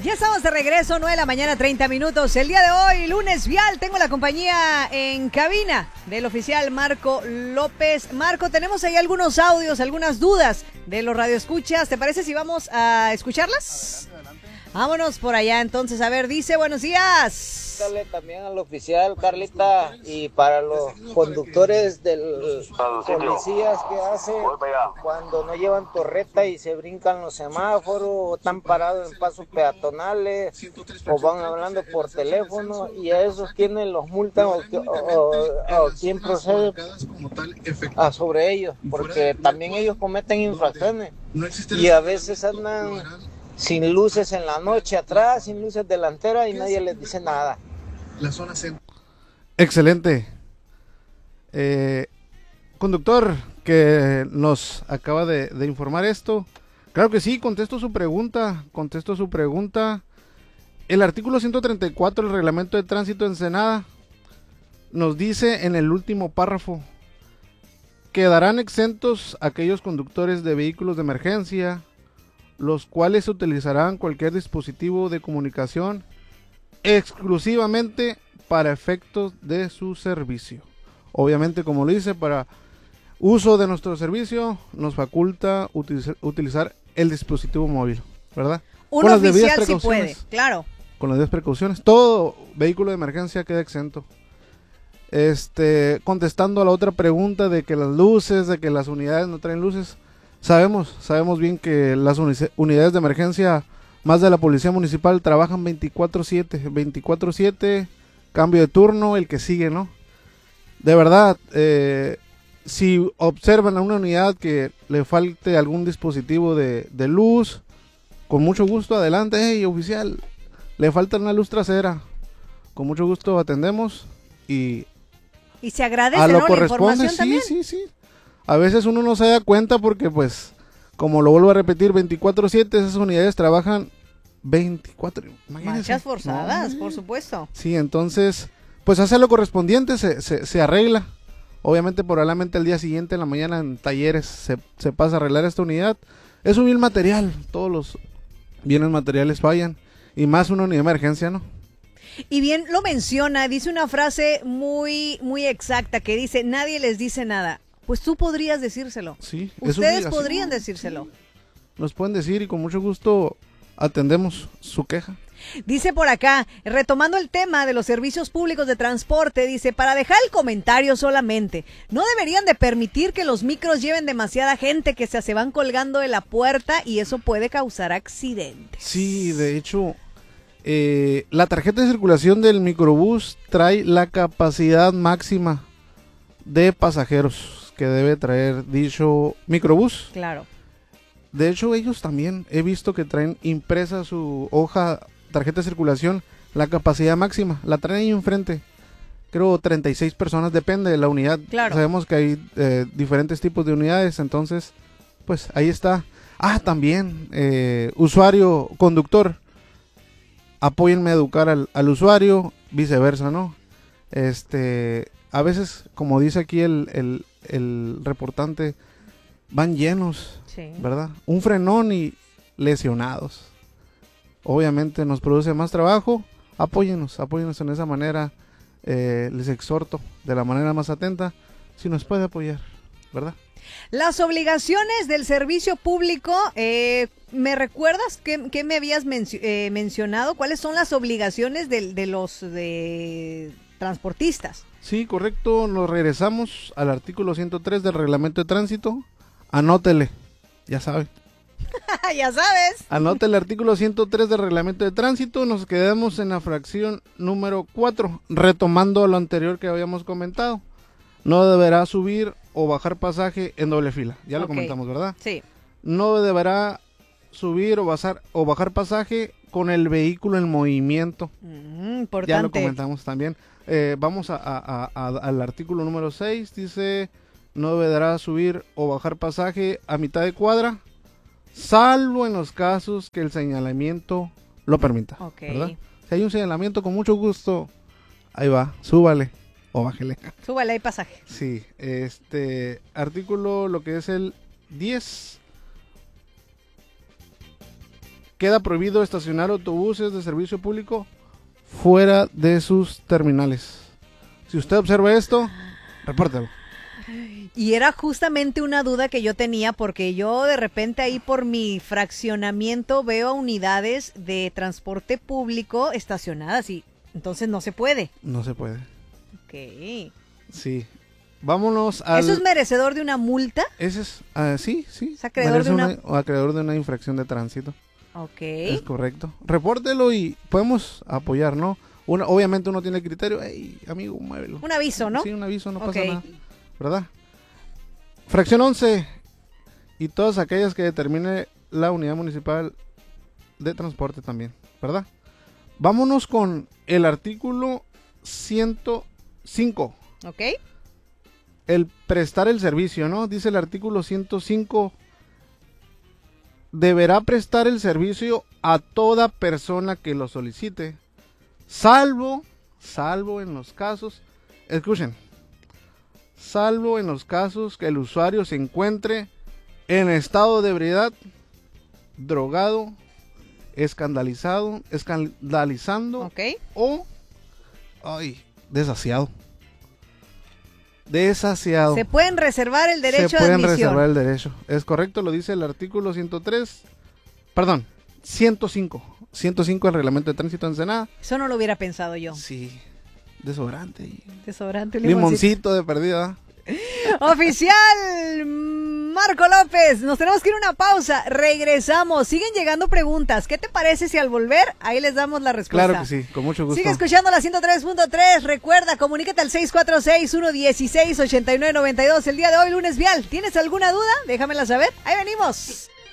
Ya estamos de regreso, 9 de la mañana, 30 minutos. El día de hoy, lunes vial, tengo la compañía en cabina del oficial Marco López. Marco, tenemos ahí algunos audios, algunas dudas de los radioescuchas. ¿Te parece si vamos a escucharlas? Adelante. Vámonos por allá entonces. A ver, dice, buenos días. Dale también al oficial, Carlita, y para los conductores del policías que hacen cuando no llevan torreta y se brincan los semáforos, o están parados en pasos peatonales, o van hablando por teléfono, y a esos quienes los multan o quién procede sobre ellos, porque también ellos cometen infracciones y a veces andan sin luces en la noche atrás, sin luces delanteras, y nadie les dice nada. Excelente. Conductor que nos acaba de informar esto. Claro que sí, contesto su pregunta. El artículo 134 del reglamento de tránsito de Ensenada nos dice en el último párrafo: quedarán exentos aquellos conductores de vehículos de emergencia, los cuales utilizarán cualquier dispositivo de comunicación exclusivamente para efectos de su servicio. Obviamente, como lo dice, para uso de nuestro servicio nos faculta utilizar el dispositivo móvil, ¿verdad? Un oficial sí puede, claro. Con las debidas precauciones, todo vehículo de emergencia queda exento. Contestando a la otra pregunta de que las luces, de que las unidades no traen luces, sabemos bien que las unidades de emergencia, más de la policía municipal, trabajan 24/7, cambio de turno, el que sigue, ¿no? De verdad, si observan a una unidad que le falte algún dispositivo de luz, con mucho gusto, adelante. Hey, oficial, le falta una luz trasera, con mucho gusto atendemos y se agradece, a lo ¿no? corresponde, La información sí, también. sí. A veces uno no se da cuenta porque, pues, como lo vuelvo a repetir, 24/7, esas unidades trabajan 24. Marchas forzadas, por supuesto. Sí, entonces, pues hace lo correspondiente, se arregla. Obviamente, probablemente el día siguiente, en la mañana, en talleres, se pasa a arreglar esta unidad. Es un bien material, todos los bienes materiales fallan, y más una unidad de emergencia, ¿no? Y bien lo menciona, dice una frase muy, muy exacta que dice, nadie les dice nada. Pues tú podrías decírselo. Sí. Ustedes podrían decírselo. Nos pueden decir y con mucho gusto atendemos su queja. Dice por acá, retomando el tema de los servicios públicos de transporte, dice, para dejar el comentario solamente, no deberían de permitir que los micros lleven demasiada gente que se van colgando de la puerta y eso puede causar accidentes. Sí, de hecho, la tarjeta de circulación del microbús trae la capacidad máxima de pasajeros que debe traer dicho microbús. Claro. De hecho, ellos también he visto que traen impresa su hoja, tarjeta de circulación, la capacidad máxima, la traen ahí enfrente. Creo 36 personas, depende de la unidad. Claro. Sabemos que hay diferentes tipos de unidades, entonces, pues ahí está. También, usuario, conductor, apóyenme a educar al usuario, viceversa, ¿no? A veces, como dice aquí el reportante, van llenos, sí, ¿verdad? Un frenón y lesionados. Obviamente nos produce más trabajo. Apóyenos en esa manera. Les exhorto de la manera más atenta, si nos puede apoyar, ¿verdad? Las obligaciones del servicio público, ¿me recuerdas qué me habías mencionado? ¿Cuáles son las obligaciones de los transportistas? Sí, correcto, nos regresamos al artículo 103 del reglamento de tránsito. Anótele, ya sabe. Ya sabes. Anote el artículo 103 del reglamento de tránsito. Nos quedamos en la fracción número 4, retomando lo anterior que habíamos comentado. No deberá subir o bajar pasaje en doble fila. Ya lo comentamos, ¿verdad? Sí. No deberá subir o bajar pasaje con el vehículo en movimiento. Importante. Ya lo comentamos también. Vamos al artículo número 6. Dice, no deberá subir o bajar pasaje a mitad de cuadra, salvo en los casos que el señalamiento lo permita. ¿Verdad? Si hay un señalamiento, con mucho gusto, ahí va, súbale o bájele. Súbale, hay pasaje. Sí, artículo, lo que es el 10. queda prohibido estacionar autobuses de servicio público fuera de sus terminales. Si usted observa esto, repórtelo. Y era justamente una duda que yo tenía, porque yo de repente ahí por mi fraccionamiento veo unidades de transporte público estacionadas y entonces no se puede. No se puede. Ok. Sí. Vámonos al... ¿Eso es merecedor de una multa? Ese es, sí. ¿Es acreedor de acreedor de una infracción de tránsito. Ok. Es correcto. Repórtelo y podemos apoyar, ¿no? Obviamente uno tiene criterio. Ey, amigo, muévelo. Un aviso, ¿no? Sí, un aviso, no pasa nada. ¿Verdad? Fracción 11. Y todas aquellas que determine la unidad municipal de transporte también, ¿verdad? Vámonos con el artículo 105. Ok. El prestar el servicio, ¿no? Dice el artículo 105. Deberá prestar el servicio a toda persona que lo solicite, salvo en los casos, escuchen, salvo en los casos que el usuario se encuentre en estado de ebriedad, drogado, escandalizando Okay. o desasiado. Desasiado. Se pueden reservar el derecho Se pueden de admisión. reservar el derecho. Es correcto, lo dice el artículo 105. 105 del reglamento de tránsito de Ensenada. Eso no lo hubiera pensado yo. Sí. Desodorante. Desodorante, Limoncito de perdida. Oficial Marco López, nos tenemos que ir a una pausa. Regresamos. Siguen llegando preguntas. ¿Qué te parece si al volver ahí les damos la respuesta? Claro que sí, con mucho gusto. Sigue escuchando la 103.3. Recuerda, comunícate al 646-116-8992. El día de hoy, lunes vial. ¿Tienes alguna duda? Déjamela saber. Ahí venimos.